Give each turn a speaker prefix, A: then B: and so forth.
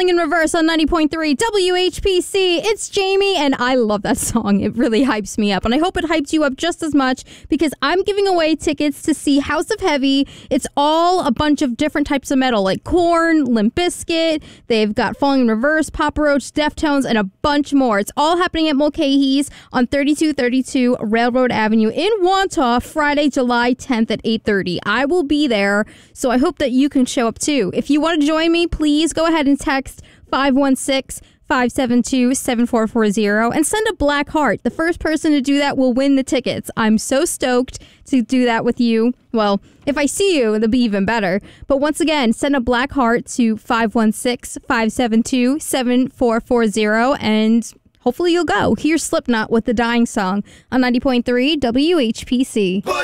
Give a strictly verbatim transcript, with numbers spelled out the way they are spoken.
A: Falling in Reverse on ninety point three W H P C. It's Jamie, and I love that song. It really hypes me up, and I hope it hypes you up just as much because I'm giving away tickets to see House of Heavy. It's all a bunch of different types of metal, like Korn, Limp Bizkit. They've got Falling in Reverse, Papa Roach, Deftones, and a bunch more. It's all happening at Mulcahy's on thirty-two thirty-two Railroad Avenue in Wantagh, Friday, July tenth at eight thirty. I will be there, so I hope that you can show up too. If you want to join me, please go ahead and text five one six, five seven two, seven four four zero and send a black heart. The first person to do that will win the tickets. I'm so stoked to do that with you. Well, if I see you, it'll be even better. But once again, send a black heart to five one six, five seven two, seven four four zero and hopefully you'll go. Here's Slipknot with the Dying Song on ninety point three W H P C.